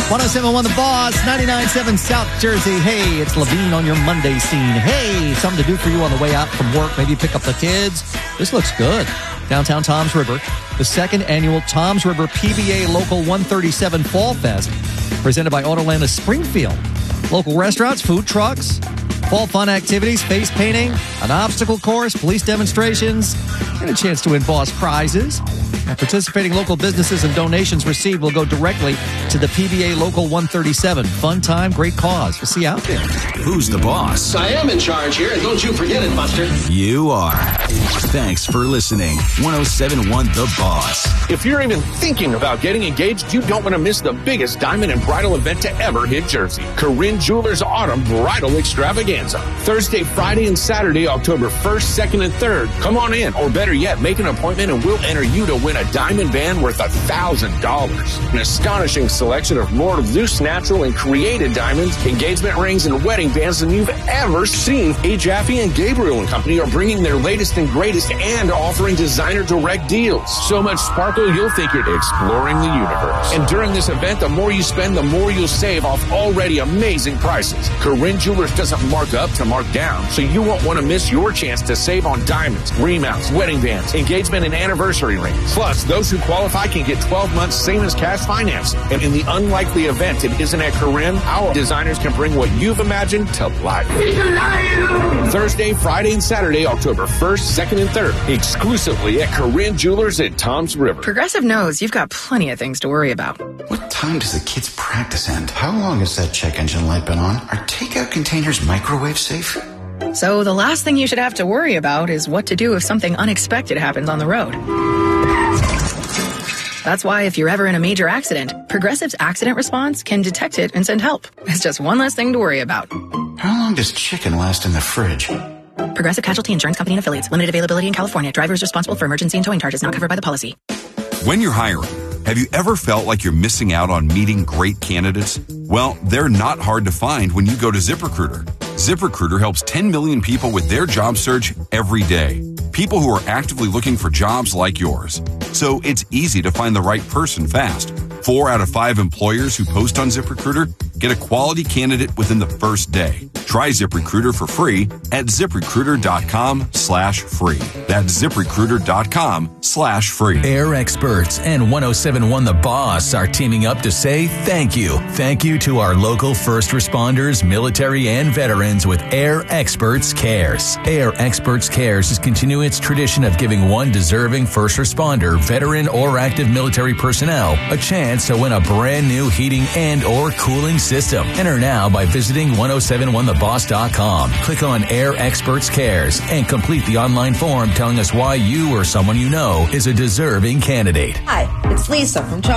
107.1 The Boss, 99.7 South Jersey. Hey, it's Levine on your Monday scene. Hey, something to do for you on the way out from work. Maybe pick up the kids. This looks good. Downtown Toms River, the second annual Toms River PBA Local 137 Fall Fest, presented by Autoland of Springfield. Local restaurants, food trucks, fall fun activities, face painting, an obstacle course, police demonstrations, and a chance to win Boss prizes. And participating local businesses and donations received will go directly to the PBA Local 137. Fun time, great cause. We'll see you out there. Who's the boss? I am in charge here, and don't you forget it, Buster. You are. Thanks for listening. 107.1 The Boss. If you're even thinking about getting engaged, you don't want to miss the biggest diamond and bridal event to ever hit Jersey. Corinne Jewelers Autumn Bridal Extravaganza. Thursday, Friday, and Saturday, October 1st, 2nd, and 3rd. Come on in, or better yet, make an appointment and we'll enter you to win a diamond band worth $1,000. An astonishing selection of more loose, natural, and created diamonds, engagement rings, and wedding bands than you've ever seen. A. Jaffe and Gabriel and Company are bringing their latest and greatest and offering designer direct deals. So much sparkle, you'll think you're exploring the universe. And during this event, the more you spend, the more you'll save off already amazing prices. Corinne Jewelers doesn't mark up to mark down, so you won't want to miss your chance to save on diamonds, remounts, wedding bands, engagement, and anniversary rings. Plus, those who qualify can get 12 months same as cash financing. And in the unlikely event it isn't at Corinne, our designers can bring what you've imagined to life. Thursday, Friday, and Saturday, October 1st, 2nd, and 3rd, exclusively at Corinne Jewelers at Toms River. Progressive knows you've got plenty of things to worry about. What time does the kids' practice end? How long has that check engine light been on? Are takeout containers microwave safe? So the last thing you should have to worry about is what to do if something unexpected happens on the road. That's why if you're ever in a major accident, Progressive's accident response can detect it and send help. It's just one less thing to worry about. How long does chicken last in the fridge? Progressive Casualty Insurance Company and Affiliates. Limited availability in California. Driver is responsible for emergency and towing charges not covered by the policy. When you're hiring, have you ever felt like you're missing out on meeting great candidates? Well, they're not hard to find when you go to ZipRecruiter. ZipRecruiter helps 10 million people with their job search every day. People who are actively looking for jobs like yours. So it's easy to find the right person fast. 4 out of 5 employers who post on ZipRecruiter get a quality candidate within the first day. Try ZipRecruiter for free at ZipRecruiter.com/free. That's ZipRecruiter.com/free. Air Experts and 107.1 The Boss are teaming up to say thank you. Thank you to our local first responders, military, and veterans with Air Experts Cares. Air Experts Cares is continuing its tradition of giving one deserving first responder, veteran, or active military personnel a chance to win a brand new heating and or cooling system. Enter now by visiting 1071theboss.com. Click on Air Experts Cares and complete the online form telling us why you or someone you know is a deserving candidate. Hi, it's Lisa from